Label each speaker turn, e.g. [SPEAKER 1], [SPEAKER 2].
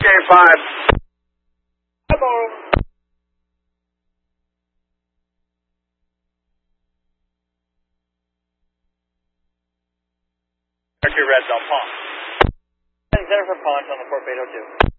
[SPEAKER 1] K5. Hello. Mercury Red Bell, Pawn.
[SPEAKER 2] Center for Pawn on the 4802.